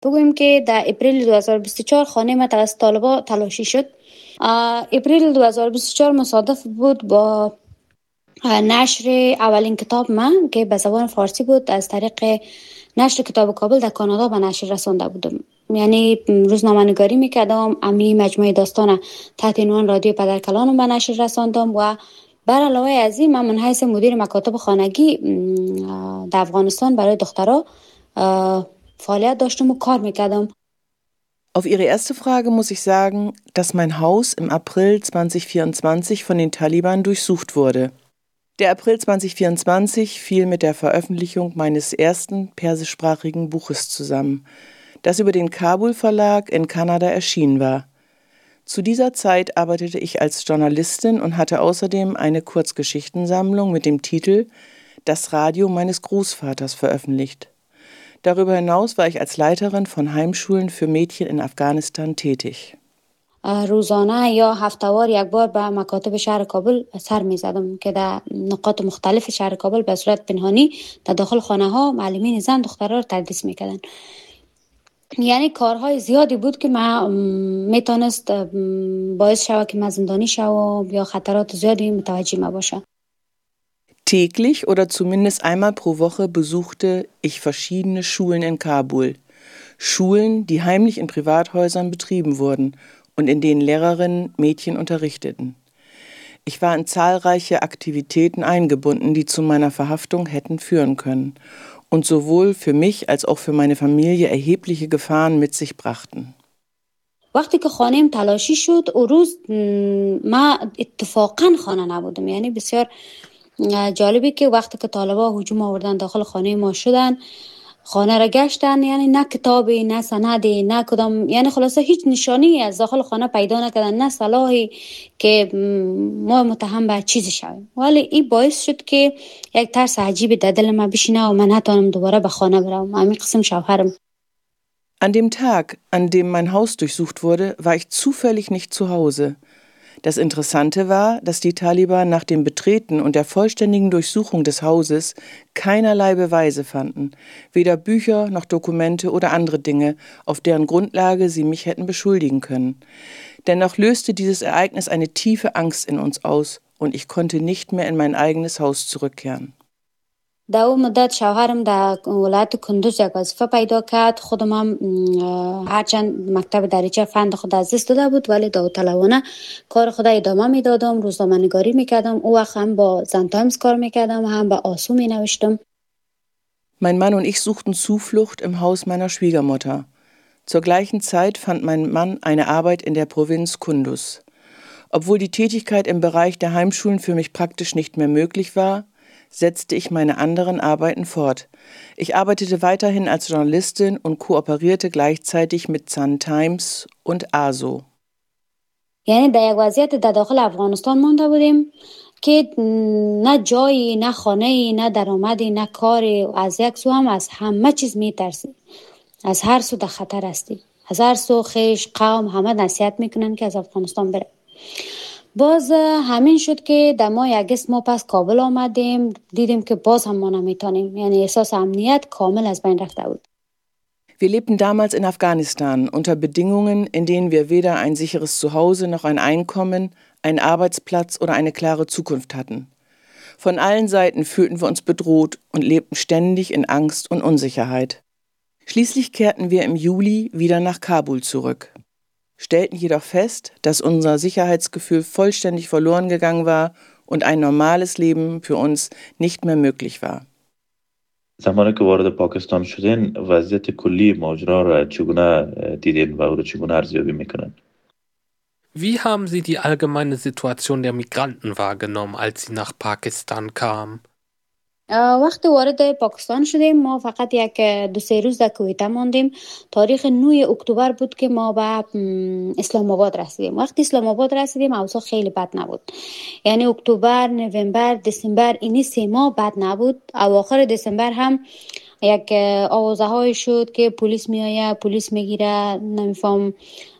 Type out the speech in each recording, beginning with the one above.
بگوییم که در اپریل 2024 خانه ما توسط طالبان تلاشی شد. اپریل 2024 مصادف بود با نشر اولین کتاب من که به زبان فارسی بود. از طریق نشر کتاب کابل در کانادا به نشر رسانده بودم. یعنی روزنامه‌نگاری میکردم، امی مجموعه داستان تحت عنوان رادیو پدرکلانم به نشر رساندم و بر علاوه از این من حیث مدیر مکاتب خانگی در افغانستان برای دخترها فعالیت داشتم و کار میکردم. Auf Ihre erste Frage muss ich sagen, dass mein Haus im April 2024 von den Taliban durchsucht wurde. Der April 2024 fiel mit der Veröffentlichung meines ersten persischsprachigen Buches zusammen, das über den Kabul Verlag in Kanada erschienen war. Zu dieser Zeit arbeitete ich als Journalistin und hatte außerdem eine Kurzgeschichtensammlung mit dem Titel Das Radio meines Großvaters veröffentlicht. Darüber hinaus war ich als Leiterin von Heimschulen für Mädchen in Afghanistan tätig. روزانه یا هفته‌وار یک بار به مکاتب شهر کابل سر می‌زدم که در نقاط مختلف شهر کابل به صورت پنهانی در داخل خانه‌ها معلمین زن دخترها رو تدریس می‌کردن. یعنی کارهای زیادی بود که من میتونست باعث شود که من زندانی شوم یا خطرات زیادی متوجه ما باشه. Täglich oder zumindest einmal pro Woche besuchte ich verschiedene Schulen in Kabul. Schulen, die heimlich in Privathäusern betrieben wurden und in denen Lehrerinnen Mädchen unterrichteten. Ich war in zahlreiche Aktivitäten eingebunden, die zu meiner Verhaftung hätten führen können und sowohl für mich als auch für meine Familie erhebliche Gefahren mit sich brachten. وقتی که خانه‌ام تلاشی شد اون روز ما اتفاقا خانه نبودم. یعنی بسیار جالبی که وقتی که طالبان هجوم آوردن داخل خانه ما شدن، خانه را گشتن، یعنی نه کتابی نه سندی نه کدام، یعنی خلاصه هیچ نشانی از داخل خانه پیدا نکردن، نه سلاحی که ما متهم به چیزی شویم. ولی این باعث شد که یک ترس عجیبی در دل من بشینه و من نتوانم دوباره به خانه برم. همین قسم شوهرم. An dem Tag, an dem mein Haus durchsucht wurde, war ich zufällig nicht zu Hause. Das Interessante war, dass die Taliban nach dem Betreten und der vollständigen Durchsuchung des Hauses keinerlei Beweise fanden, weder Bücher noch Dokumente oder andere Dinge, auf deren Grundlage sie mich hätten beschuldigen können. Dennoch löste dieses Ereignis eine tiefe Angst in uns aus und ich konnte nicht mehr in mein eigenes Haus zurückkehren. در اون مدت شوهرم در ولایت کندوز یک وظیفه پیدا کرد. خودم هم هرچند مکتب دریچه فند خود از دست داده بود ولی داوطلبانه کار خود ادامه میدادم، روزنامه‌نگاری میکردم. او وقت هم با زن تایمز کار میکردم، هم با آسو مینوشتم. Mein Mann und ich suchten Zuflucht im Haus meiner Schwiegermutter. Zur gleichen Zeit fand mein Mann eine Arbeit in der Provinz Kunduz. Obwohl die Tätigkeit im Bereich der Heimschulen für mich praktisch nicht mehr möglich war, setzte ich meine anderen Arbeiten fort. Ich arbeitete weiterhin als Journalistin und kooperierte gleichzeitig mit Sun Times und ASO. یعنی در یک وضعیت در داخل افغانستان مانده بودیم که نه جایی، نه خانه‌ای، نه درآمدی، نه کاری. از یک سو هم از همه چیز میترسی. از هر سو در خطر هستی. از هر سو خیش، قوم همه نصیحت میکنن که از افغانستان بره. باز همین شد که در ماه اگست ما پس کابل آمدیم. دیدیم که باز هم ما نمیتونیم. یعنی احساس امنیت کامل از بین رفته بود. Wir lebten damals in Afghanistan unter Bedingungen, in denen wir weder ein sicheres Zuhause noch ein Einkommen, einen Arbeitsplatz oder eine klare Zukunft hatten. Von allen Seiten fühlten wir uns bedroht und lebten ständig in Angst und Unsicherheit. Schließlich kehrten wir im Juli wieder nach Kabul zurück, stellten jedoch fest, dass unser Sicherheitsgefühl vollständig verloren gegangen war und ein normales Leben für uns nicht mehr möglich war. زمانی که وارد پاکستان شدین وضعیت کلی ماجرا را چگونه دیدین و او را چگونه ارزیابی میکنن؟ Wie haben Sie die allgemeine Situation der Migranten wahrgenommen, als Sie nach Pakistan kamen? وقتی وارد پاکستان شدیم ما فقط یک 2-3 روز در کویته ماندیم. تاریخ 9 اکتبر بود که ما به اسلام آباد رسیدیم. وقتی اسلام آباد رسیدیم اوضاع خیلی بد نبود. یعنی اکتبر، نوامبر، دسامبر این 3 ماه بد نبود. اواخر دسامبر هم یک آوازه‌های شد که پلیس میآید، پلیس میگیره، نمیفهم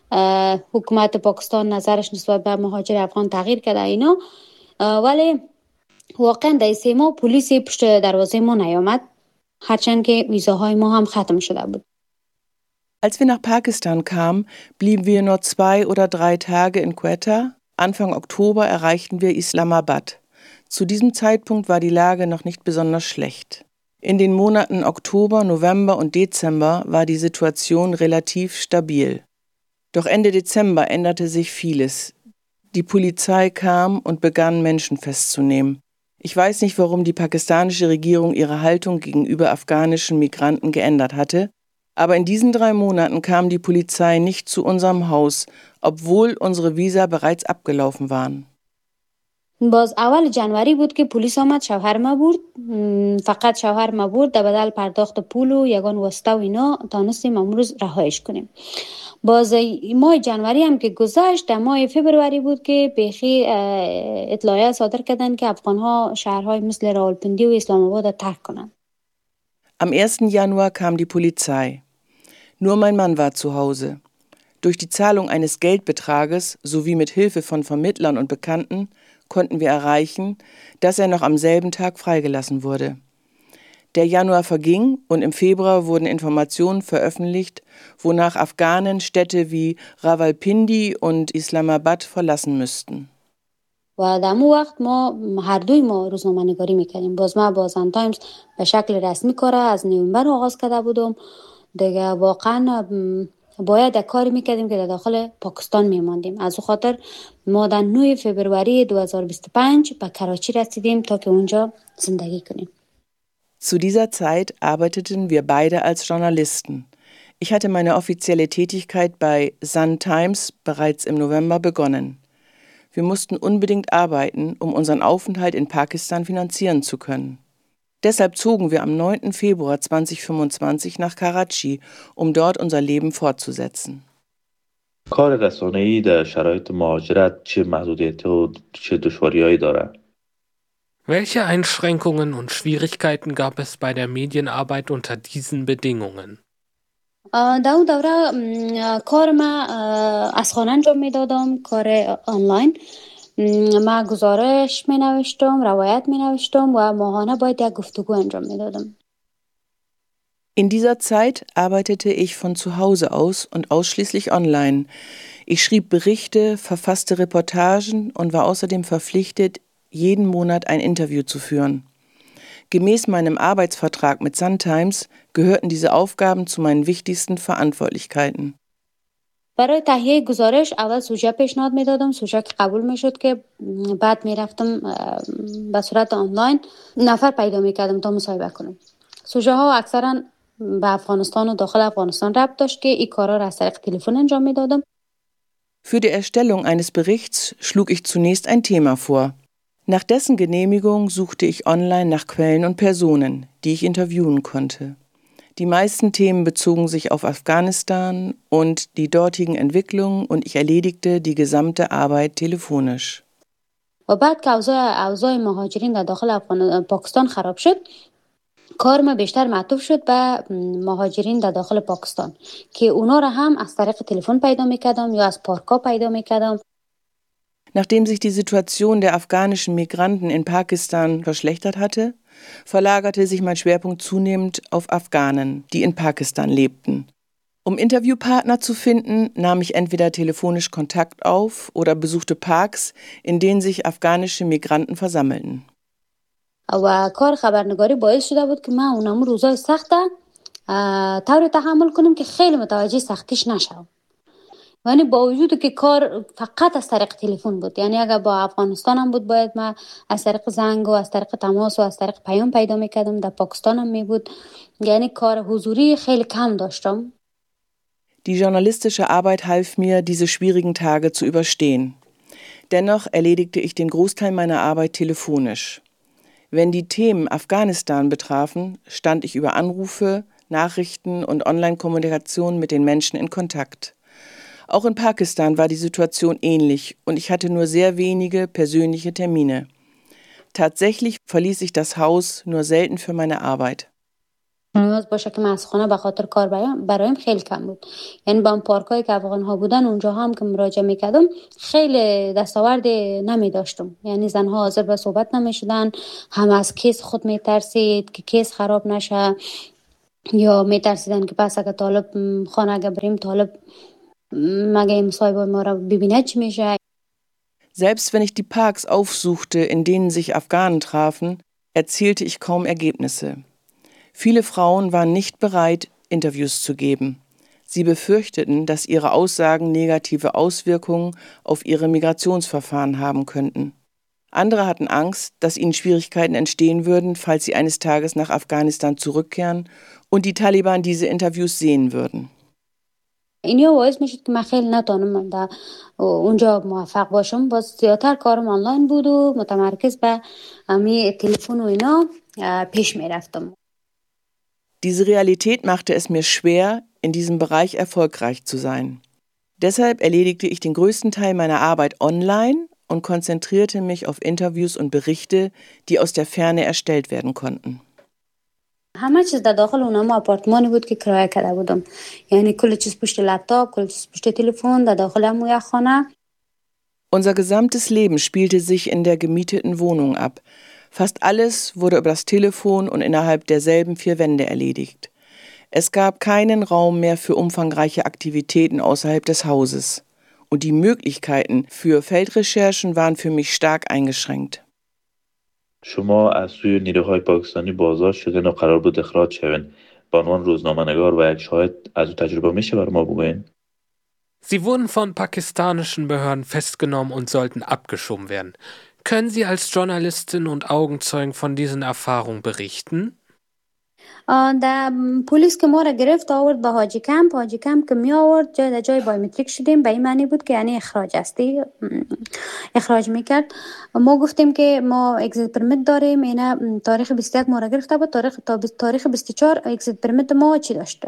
حکومت پاکستان نظرش نسبت به مهاجر افغان تغییر کرده اینا. ولی واقعا در 3 ماه پلیس پشت دروازه ما نیامد، هرچند که ویزاهای ما هم ختم شده بود. Als wir nach Pakistan kamen, blieben wir nur 2 oder 3 Tage in Quetta. Anfang Oktober erreichten wir Islamabad. Zu diesem Zeitpunkt war die Lage noch nicht besonders schlecht. In den Monaten Oktober, November und Dezember war die Situation relativ stabil. Doch Ende Dezember änderte sich vieles. Die Polizei kam und begann, Menschen festzunehmen. Ich weiß nicht, warum die pakistanische Regierung ihre Haltung gegenüber afghanischen Migranten geändert hatte, aber in diesen 3 Monaten kam die Polizei nicht zu unserem Haus, obwohl unsere Visa bereits abgelaufen waren. باز اول جنوری بود که پلیس آمد شوهر ما برد. فقط شوهر ما برد در بدل پرداخت پول و یگان واسطه و اینا تانستیم امروز رهایش کنیم. باز ماه جنوری هم که گذشت، در ماه فبروری بود که بیخی اطلاعیه صادر کردن که افغانها شهرهای مثل راولپنڈی و اسلام آباد را ترک کنند. Am 1. Januar kam die Polizei. Nur mein Mann war zu Hause. Durch die Zahlung eines Geldbetrages sowie mit Hilfe von Vermittlern und Bekannten konnten wir erreichen, dass er noch am selben Tag freigelassen wurde. Der Januar verging und im Februar wurden Informationen veröffentlicht, wonach Afghanen Städte wie Rawalpindi und Islamabad verlassen müssten. و در اون وقت ما هر دوی ما روزنامه نگاری میکردیم. باز ما با سان تایمز به شکل رسمی کار از نوامبر آغاز کرده بودم. دیگه واقعا باید کاری میکردیم که در داخل پاکستان میماندیم. از او خاطر ما در 9 فبروری 2025 به کراچی رسیدیم تا که اونجا زندگی کنیم. Zu dieser Zeit arbeiteten wir beide als Journalisten. Ich hatte meine offizielle Tätigkeit bei Sun Times bereits im November begonnen. Wir mussten unbedingt arbeiten, um unseren Aufenthalt in Pakistan finanzieren zu können. Deshalb zogen wir am 9. Februar 2025 nach Karachi, um dort unser Leben fortzusetzen. کار رسانه‌ای در شرایط مهاجرت چه محدودیت‌ها و چه دشواری‌هایی دارد؟ Welche Einschränkungen und Schwierigkeiten gab es bei der Medienarbeit unter diesen Bedingungen? در اون دوره کار ما از خانه انجام میدادم، کار آنلاین. ما گزارش می نوشتم، روایت می نوشتم و ماهانه باید یک گفتگو انجام میدادم. In dieser Zeit arbeitete ich von zu Hause aus und ausschließlich online. Ich schrieb Berichte, verfasste Reportagen und war außerdem verpflichtet, jeden Monat ein Interview zu führen. Gemäß meinem Arbeitsvertrag mit Sun Times gehörten diese Aufgaben zu meinen wichtigsten Verantwortlichkeiten. برای تهیه گزارش اول سوژه پیشنهاد میدادم، سوژه که قبول میشد که بعد میرفتم به صورت آنلاین نفر پیدا میکردم تا مصاحبه کنم. سوژه ها اکثرا به افغانستان و داخل افغانستان ربط داشت که این کارا را از طریق تلفن انجام میدادم. Für die Erstellung eines Berichts schlug ich zunächst ein Thema vor. Nach dessen Genehmigung suchte ich online nach Quellen und Personen, die ich interviewen konnte. Die meisten Themen bezogen sich auf Afghanistan und die dortigen Entwicklungen und ich erledigte die gesamte Arbeit telefonisch. و بعد که اوضاع مهاجرین در داخل پاکستان خراب شد، کار ما بیشتر معطوف شد به مهاجرین در داخل پاکستان که اونا را هم از طریق تلفن پیدا میکردم یا از پارکا پیدا میکردم. Nachdem sich die Situation der afghanischen Migranten in Pakistan verschlechtert hatte, verlagerte sich mein Schwerpunkt zunehmend auf Afghanen, die in Pakistan lebten. Um Interviewpartner zu finden, nahm ich entweder telefonisch Kontakt auf oder besuchte Parks, in denen sich afghanische Migranten versammelten. و کار خبرنگاری باعث شده بود که من اونم روزای سخته طوری تحمل کنم که خیلی متوجه سختیش نشم. یعنی با وجود که کار فقط از طریق تلفن بود، یعنی اگر با افغانستان هم بود باید من از طریق زنگ و از طریق تماس و از طریق پیام پیدا میکردم، در پاکستان هم می بود، یعنی کار حضوری خیلی کم داشتم. Die journalistische Arbeit half mir, diese schwierigen Tage zu überstehen. Dennoch erledigte ich den Großteil meiner Arbeit telefonisch. Wenn die Themen Afghanistan betrafen, stand ich über Anrufe, Nachrichten und Online-Kommunikation mit den Menschen in Kontakt. Auch in Pakistan war die Situation ähnlich und ich hatte nur sehr wenige persönliche Termine. Tatsächlich verließ ich das Haus nur selten für meine Arbeit. نیاز باشه که من از خانه به خاطر کار برایم خیلی کم بود. یعنی با اون پارکایی که افغان ها بودن اونجا هم که مراجعه میکردم خیلی دستاورد نمی داشتم. یعنی زنها حاضر به صحبت نمی شدن، هم از کیس خود می ترسید که کیس خراب نشه. یا میترسیدن که پس اگه طالب خانه اگه بریم طالب مگه مصاحبه ما را ببینه چی میشه. Selbst wenn ich die Parks aufsuchte, in denen sich Afghanen trafen, erzielte ich kaum Ergebnisse. Viele Frauen waren nicht bereit, Interviews zu geben. Sie befürchteten, dass ihre Aussagen negative Auswirkungen auf ihre Migrationsverfahren haben könnten. Andere hatten Angst, dass ihnen Schwierigkeiten entstehen würden, falls sie eines Tages nach Afghanistan zurückkehren und die Taliban diese Interviews sehen würden. اینیا باعث میشد که من خیلی نتونم در اونجا موفق باشم. باز زیادتر کارم آنلاین بود و متمرکز به امی تلفن و اینا پیش میرفتم. Diese Realität machte es mir schwer, in diesem Bereich erfolgreich zu sein. Deshalb erledigte ich den größten Teil meiner Arbeit online und konzentrierte mich auf Interviews und Berichte, die aus der Ferne erstellt werden konnten. همه چیز در داخل اونم آپارتمانی بود که کرایه کرده بودم. یعنی کل چیز پشت لپتاپ، کل چیز پشت تلفن در داخل همون خانه. Unser gesamtes Leben spielte sich in der gemieteten Wohnung ab. Fast alles wurde über das Telefon und innerhalb derselben 4 Wände erledigt. Es gab keinen Raum mehr für umfangreiche Aktivitäten außerhalb des Hauses. Und die Möglichkeiten für Feldrecherchen waren für mich stark eingeschränkt. شما از سوی نیروهای پاکستانی بازداشت شدین و قرار بود اخراج شوین. به عنوان روزنامه‌نگار و یک شاهد از اون تجربه میشه برای ما بگوین؟ Sie wurden von pakistanischen Behörden festgenommen und sollten abgeschoben werden. Können Sie als Journalistin und Augenzeugen von diesen Erfahrungen berichten? در پلیس که ما را گرفت آورد به حاجی کمپ که می آورد جای بایومتریک شدیم. به این معنی بود که یعنی اخراج هستی، اخراج میکرد. ما گفتیم که ما اگزیت پرمیت داریم. اینا تاریخ 21 ما را گرفته بود. تاریخ 24 اگزیت پرمیت ما چی داشت،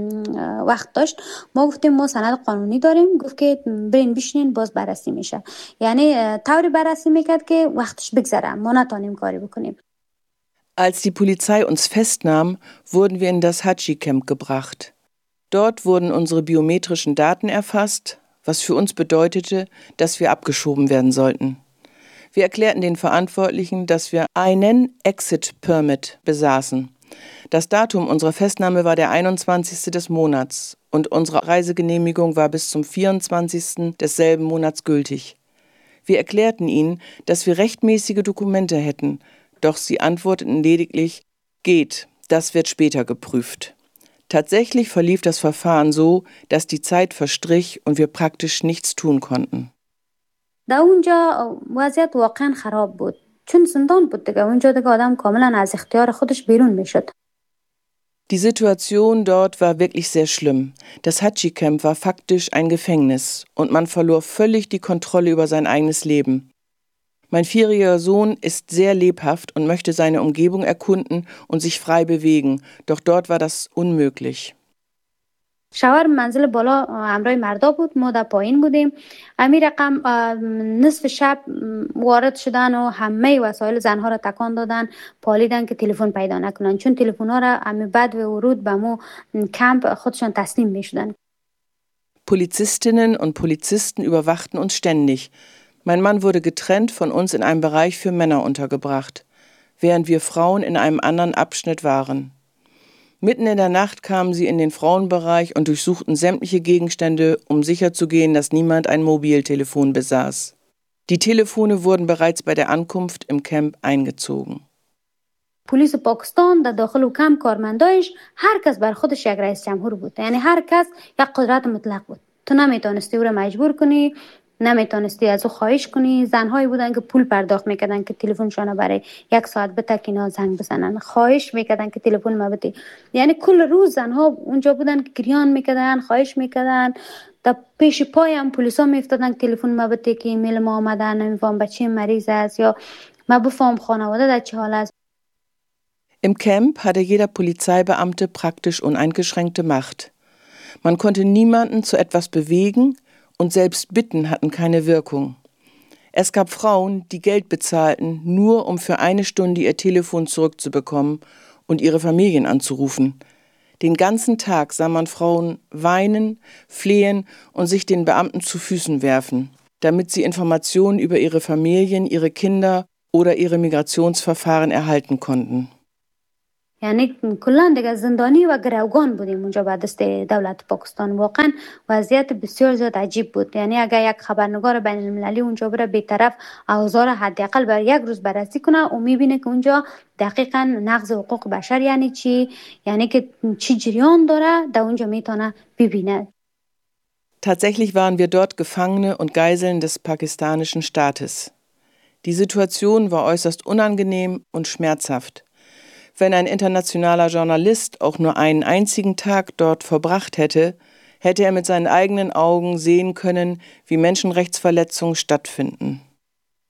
وقت داشت. ما گفتیم ما سند قانونی داریم. گفت که برین بشینین باز بررسی میشه. یعنی طوری بررسی میکرد که وقتش بگذره، ما نتونیم کاری بکنیم. Als die Polizei uns festnahm, wurden wir in das Haji-Camp gebracht. Dort wurden unsere biometrischen Daten erfasst, was für uns bedeutete, dass wir abgeschoben werden sollten. Wir erklärten den Verantwortlichen, dass wir einen Exit Permit besaßen. Das Datum unserer Festnahme war der 21. des Monats und unsere Reisegenehmigung war bis zum 24. desselben Monats gültig. Wir erklärten ihnen, dass wir rechtmäßige Dokumente hätten, doch sie antworteten lediglich, geht, das wird später geprüft. Tatsächlich verlief das Verfahren so, dass die Zeit verstrich und wir praktisch nichts tun konnten. در اونجا وضعیت واقعا خراب بود، چون زندان بود دیگه. اونجا دیگه آدم کاملا از اختیار خودش بیرون میشد. Die Situation dort war wirklich sehr schlimm. Das Haji-Camp war faktisch ein Gefängnis und man verlor völlig die Kontrolle über sein eigenes Leben. Mein 4-jähriger Sohn ist sehr lebhaft und möchte seine Umgebung erkunden und sich frei bewegen, doch dort war das unmöglich. شوهر منزل بالا همراه مردا بود، ما در پایین بودیم. امی رقم نصف شب وارد شدن و همه وسایل زنها را تکان دادن، پالیدن که تلفن پیدا نکنن، چون تلفن ها را امی بعد و ورود به مو کمپ خودشان تسلیم می شدن. Polizistinnen und Polizisten überwachten uns ständig. Mein Mann wurde getrennt von uns in einem Bereich für Männer untergebracht, während wir Frauen in einem anderen Abschnitt waren. Mitten in der Nacht kamen sie in den Frauenbereich und durchsuchten sämtliche Gegenstände, um sicherzugehen, dass niemand ein Mobiltelefon besaß. Die Telefone wurden bereits bei der Ankunft im Camp eingezogen. پلیس پاکستان در داخل کمپ کارمندایش هر کس بر خودش یک رئیس جمهور بود. یعنی هر کس یک قدرت مطلق بود. تو نمیتونستی او را مجبور کنی، نمیتونستی از او خواهش کنی. زنهایی بودن که پول پرداخت میکردن که تلفنشان برای 1 ساعت بتکینا زنگ بزنن، خواهش میکردن که تلفن ما بده. یعنی کل روز زنها اونجا بودن که گریان میکردن، خواهش میکردن. در پیش پایم پلیسا میافتادن که تلفن ما بده که ایمیل ما آمده، نمیفهم بچه مریض است یا ما بفهم خانواده در چه حال است. Im Camp hatte jeder Polizeibeamte praktisch uneingeschränkte Macht. Man konnte niemanden zu etwas bewegen und selbst Bitten hatten keine Wirkung. Es gab Frauen, die Geld bezahlten, nur um für 1 Stunde ihr Telefon zurückzubekommen und ihre Familien anzurufen. Den ganzen Tag sah man Frauen weinen, flehen und sich den Beamten zu Füßen werfen, damit sie Informationen über ihre Familien, ihre Kinder oder ihre Migrationsverfahren erhalten konnten. یعنی کلا دیگه زندانی و گروگان بودیم اونجا به دست دولت پاکستان. واقعا وضعیت بسیار زیاد عجیب بود. یعنی اگر یک خبرنگار بین المللی اونجا بره بی‌طرف اوضاع حداقل بر یک روز بررسی کنه و میبینه که اونجا دقیقاً نقض حقوق بشر یعنی چی، یعنی که چی جریان داره، در اونجا میتونه ببینه. Tatsächlich waren wir dort Gefangene und Geiseln des pakistanischen Staates. Die Situation war äußerst unangenehm und schmerzhaft. Wenn ein internationaler Journalist auch nur einen einzigen Tag dort verbracht hätte, hätte er mit seinen eigenen Augen sehen können, wie Menschenrechtsverletzungen stattfinden.